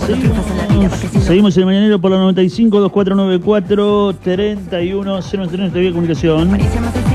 lo triunfas en la vida. Porque si no... Seguimos en el Mañanero por la 95 2494 31 039 de comunicación.